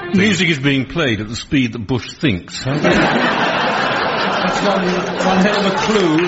Music is being played at the speed that Bush thinks. Huh? That's one hell of a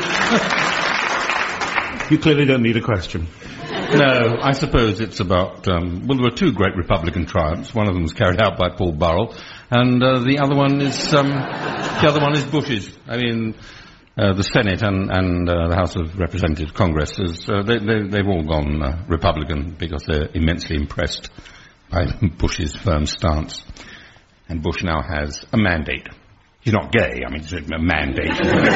clue. You clearly don't need a question. No, I suppose it's about, well, there were two great Republican triumphs. One of them was carried out by Paul Burrell, and the other one is Bush's. I mean, the Senate and the House of Representatives, Congress, they've all gone Republican because they're immensely impressed by Bush's firm stance. And Bush now has a mandate. He's not gay, I mean, it's a mandate.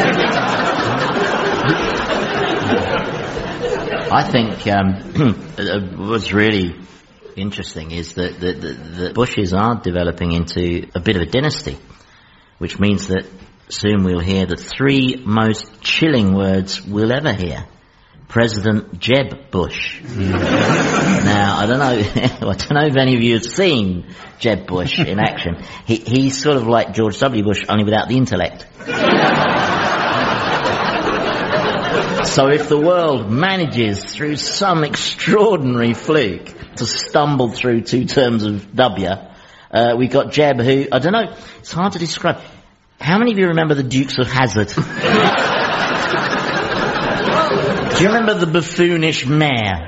I think what's really interesting is that the Bushes are developing into a bit of a dynasty, which means that soon we'll hear the three most chilling words we'll ever hear. President Jeb Bush. Now, I don't know if any of you have seen Jeb Bush in action. He's sort of like George W. Bush, only without the intellect. So if the world manages, through some extraordinary fluke, to stumble through 2 terms of W, we got Jeb, who, I don't know, it's hard to describe. How many of you remember the Dukes of Hazzard? Do you remember the buffoonish mayor?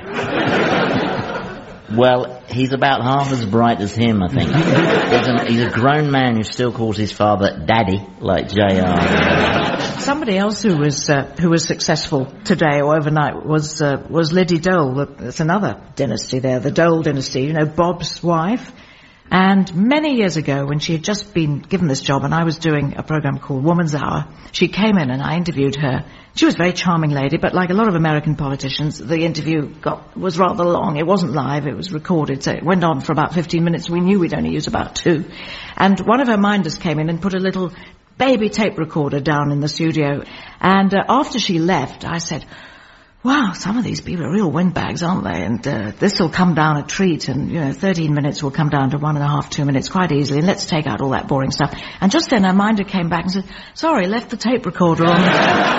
Well, he's about half as bright as him, I think. He's a grown man who still calls his father Daddy, like J.R. Somebody else who was successful today or overnight was Liddy Dole. That's another dynasty there, the Dole dynasty. You know, Bob's wife. And many years ago, when she had just been given this job, and I was doing a program called Woman's Hour, she came in and I interviewed her. She was a very charming lady, but like a lot of American politicians, the interview was rather long. It wasn't live, it was recorded, so it went on for about 15 minutes. We knew we'd only use about 2. And one of her minders came in and put a little baby tape recorder down in the studio. And after she left, I said, wow, some of these people are real windbags, aren't they? And this will come down a treat, and 13 minutes will come down to 1.5, 2 minutes quite easily, and let's take out all that boring stuff. And just then our minder came back and said, sorry, left the tape recorder on.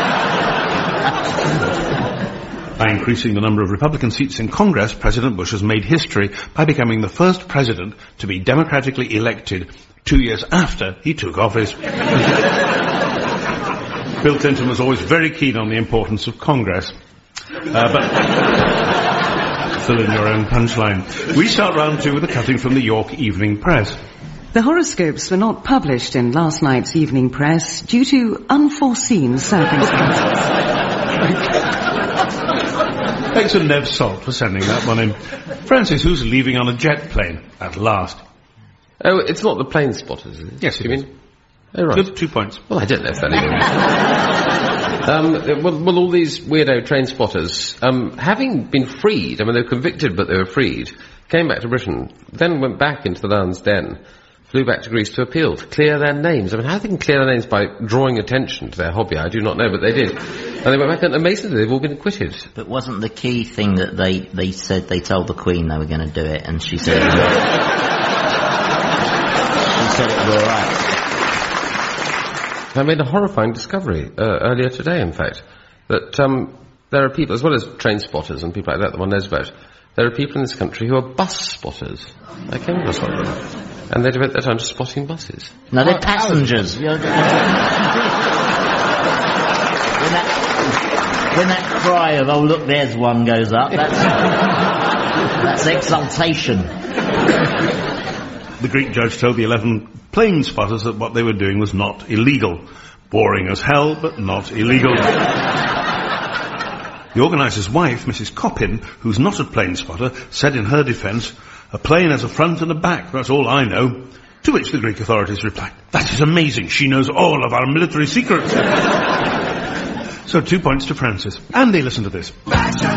By increasing the number of Republican seats in Congress, President Bush has made history by becoming the first president to be democratically elected 2 years after he took office. Bill Clinton was always very keen on the importance of Congress. But fill in your own punchline. We start round 2 with a cutting from the York Evening Press. The horoscopes were not published in last night's Evening Press due to unforeseen circumstances. Thanks to Nev Salt for sending that one in. Francis, who's leaving on a jet plane at last? Oh, it's not the plane spotters, is it? Yes, you it mean? Oh, right. Good, 2 points. Well, I don't know if that even... well, all these weirdo train spotters, having been freed, I mean, they were convicted, but they were freed, came back to Britain, then went back into the Lions' Den, flew back to Greece to appeal, to clear their names. I mean, how they can clear their names by drawing attention to their hobby, I do not know, but they did. And they went back, and amazingly, they've all been acquitted. But wasn't the key thing that they said they told the Queen they were going to do it, and she said it was all right. She said it was all right. I made a horrifying discovery earlier today, in fact, that there are people, as well as train spotters and people like that one knows about, there are people in this country who are bus spotters. I came across one of them. And they devote their time to spotting buses. No, they're passengers. When that cry of, oh, look, there's one goes up, that's exultation. The Greek judge told the 11 plane spotters that what they were doing was not illegal. Boring as hell, but not illegal. The organiser's wife, Mrs. Coppin, who's not a plane spotter, said in her defence, a plane has a front and a back, that's all I know. To which the Greek authorities replied, that is amazing, she knows all of our military secrets. So 2 points to Francis. Andy, listen to this.